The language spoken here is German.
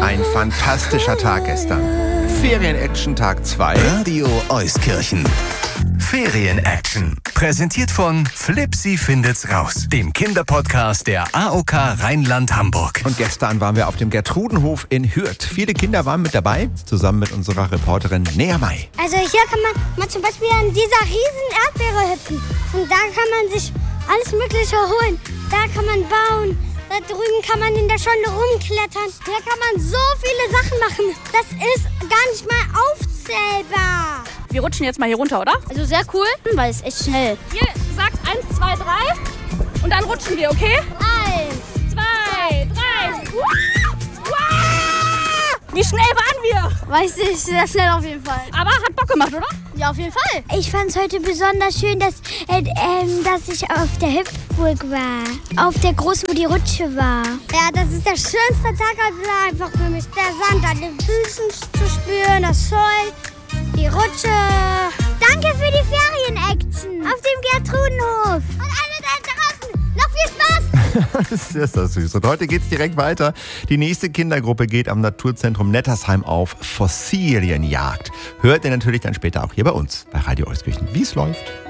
Ein fantastischer Tag gestern. Ferien-Action Tag 2. Radio Euskirchen. Ferien-Action. Präsentiert von Flipsi findet's raus, dem Kinderpodcast der AOK Rheinland-Hamburg. Und gestern waren wir auf dem Gertrudenhof in Hürth. Viele Kinder waren mit dabei, zusammen mit unserer Reporterin Nea May. Also hier kann man zum Beispiel an dieser riesen Erdbeere hüpfen. Und da kann man sich alles Mögliche holen. Da kann man bauen. Da drüben kann man in der Schonde rumklettern. Hier kann man so viele Sachen machen. Das ist gar nicht mal aufzählbar. Wir rutschen jetzt mal hier runter, oder? Also sehr cool, weil es echt schnell. Hier, du sagst 1, 2, 3 und dann rutschen wir, okay? 1, 2, 3. Wie schnell waren wir? Weiß ich, sehr schnell auf jeden Fall. Aber hat Bock gemacht, oder? Ja, auf jeden Fall. Ich fand es heute besonders schön, dass ich auf der Hüpfburg war. Auf der großen, wo die Rutsche war. Ja, das ist der schönste Tag einfach für mich. Der Sand an den Füßen zu spüren, das Zeug, die Rutsche. Danke für die Ferien-Action auf dem Gertrudenhof. Und alle da draußen, noch viel Spaß! Das ist das süß. Und heute geht's direkt weiter. Die nächste Kindergruppe geht am Naturzentrum Nettersheim auf Fossilienjagd. Hört ihr natürlich dann später auch hier bei uns, bei Radio Euskirchen, wie es läuft.